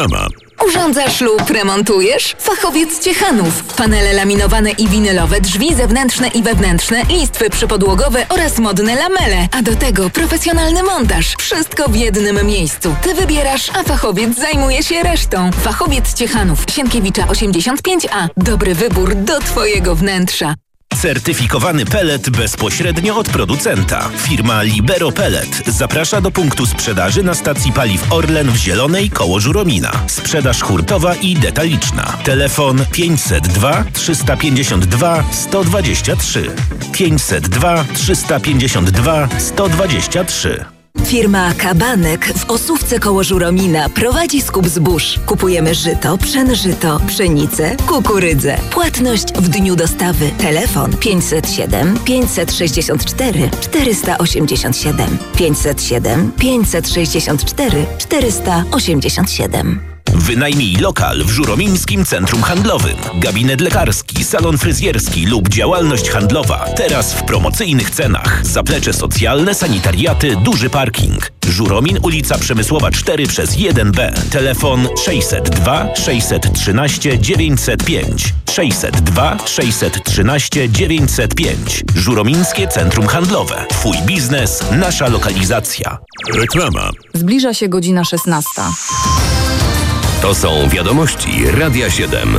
Reklama. Urządzasz lub remontujesz? Fachowiec Ciechanów. Panele laminowane i winylowe, drzwi zewnętrzne i wewnętrzne, listwy przypodłogowe oraz modne lamele. A do tego profesjonalny montaż. Wszystko w jednym miejscu. Ty wybierasz, a fachowiec zajmuje się resztą. Fachowiec Ciechanów. Sienkiewicza 85A. Dobry wybór do Twojego wnętrza. Certyfikowany pellet bezpośrednio od producenta. Firma Libero Pellet zaprasza do punktu sprzedaży na stacji paliw Orlen w Zielonej koło Żuromina. Sprzedaż hurtowa i detaliczna. Telefon 502 352 123. 502 352 123. Firma Kabanek w Osówce koło Żuromina prowadzi skup zbóż. Kupujemy żyto, pszenżyto, pszenicę, kukurydzę. Płatność w dniu dostawy. Telefon 507 564 487. 507 564 487. Wynajmij lokal w Żuromińskim Centrum Handlowym. Gabinet lekarski, salon fryzjerski lub działalność handlowa. Teraz w promocyjnych cenach. Zaplecze socjalne, sanitariaty, duży parking. Żuromin, ulica Przemysłowa 4 przez 1B. Telefon 602 613 905. 602 613 905. Żuromińskie Centrum Handlowe. Twój biznes, nasza lokalizacja. Reklama. Zbliża się godzina 16. To są wiadomości Radia 7.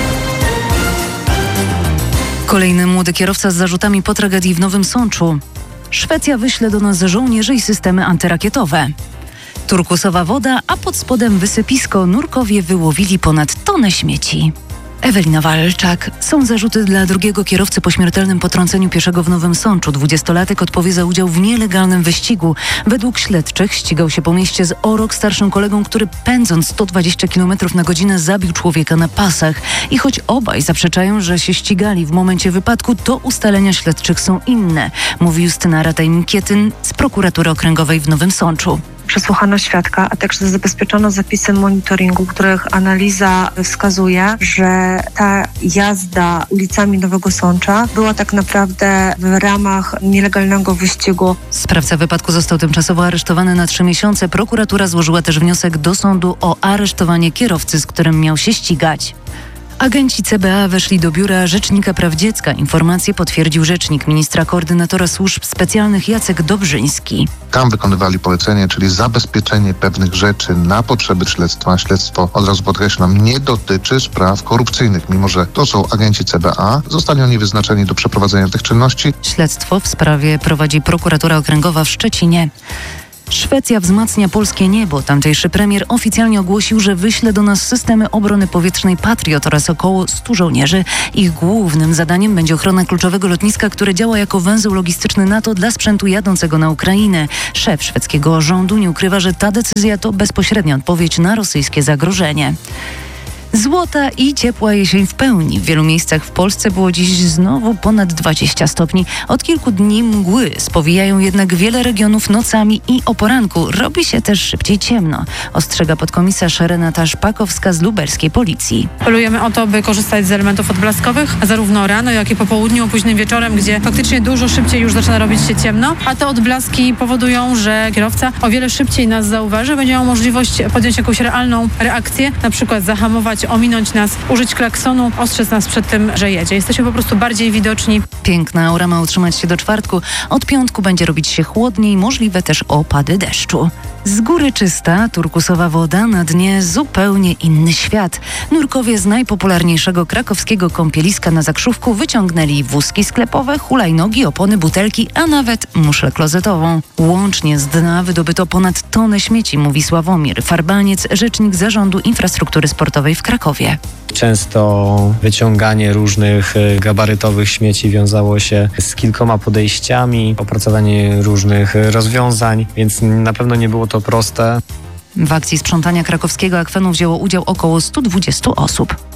Kolejny młody kierowca z zarzutami po tragedii w Nowym Sączu. Szwecja wyśle do nas żołnierzy i systemy antyrakietowe. Turkusowa woda, a pod spodem wysypisko. Nurkowie wyłowili ponad tonę śmieci. Ewelina Walczak. Są zarzuty dla drugiego kierowcy po śmiertelnym potrąceniu pieszego w Nowym Sączu. 20-latek odpowie za udział w nielegalnym wyścigu. Według śledczych ścigał się po mieście z o rok starszym kolegą, który pędząc 120 km na godzinę zabił człowieka na pasach. I choć obaj zaprzeczają, że się ścigali w momencie wypadku, to ustalenia śledczych są inne, mówi Justyna Rataj-Mikietyn z prokuratury okręgowej w Nowym Sączu. Przesłuchano świadka, a także zabezpieczono zapisy monitoringu, których analiza wskazuje, że ta jazda ulicami Nowego Sącza była tak naprawdę w ramach nielegalnego wyścigu. Sprawca wypadku został tymczasowo aresztowany na 3 miesiące. Prokuratura złożyła też wniosek do sądu o aresztowanie kierowcy, z którym miał się ścigać. Agenci CBA weszli do biura Rzecznika Praw Dziecka. Informację potwierdził rzecznik ministra koordynatora służb specjalnych Jacek Dobrzyński. Tam wykonywali polecenie, czyli zabezpieczenie pewnych rzeczy na potrzeby śledztwa. Śledztwo, od razu podkreślam, nie dotyczy spraw korupcyjnych. Mimo że to są agenci CBA, zostali oni wyznaczeni do przeprowadzenia tych czynności. Śledztwo w sprawie prowadzi prokuratura okręgowa w Szczecinie. Szwecja wzmacnia polskie niebo. Tamtejszy premier oficjalnie ogłosił, że wyśle do nas systemy obrony powietrznej Patriot oraz około 100 żołnierzy. Ich głównym zadaniem będzie ochrona kluczowego lotniska, które działa jako węzeł logistyczny NATO dla sprzętu jadącego na Ukrainę. Szef szwedzkiego rządu nie ukrywa, że ta decyzja to bezpośrednia odpowiedź na rosyjskie zagrożenie. Złota i ciepła jesień w pełni. W wielu miejscach w Polsce było dziś znowu ponad 20 stopni. Od kilku dni mgły spowijają jednak wiele regionów nocami i o poranku. Robi się też szybciej ciemno. Ostrzega podkomisarz Renata Szpakowska z lubelskiej policji. Apelujemy o to, by korzystać z elementów odblaskowych, zarówno rano, jak i po południu, późnym wieczorem, gdzie faktycznie dużo szybciej już zaczyna robić się ciemno, a te odblaski powodują, że kierowca o wiele szybciej nas zauważy, będzie miał możliwość podjąć jakąś realną reakcję, na przykład zahamować, ominąć nas, użyć klaksonu, ostrzec nas przed tym, że jedzie. Jesteśmy po prostu bardziej widoczni. Piękna aura ma utrzymać się do czwartku. Od piątku będzie robić się chłodniej, możliwe też opady deszczu. Z góry czysta, turkusowa woda, na dnie zupełnie inny świat. Nurkowie z najpopularniejszego krakowskiego kąpieliska na Zakrzówku wyciągnęli wózki sklepowe, hulajnogi, opony, butelki, a nawet muszlę klozetową. Łącznie z dna wydobyto ponad tonę śmieci, mówi Sławomir Farbaniec, rzecznik Zarządu Infrastruktury Sportowej w Krakowie. Często wyciąganie różnych gabarytowych śmieci wiązało się z kilkoma podejściami, opracowanie różnych rozwiązań, więc na pewno nie było to proste. W akcji sprzątania krakowskiego akwenu wzięło udział około 120 osób.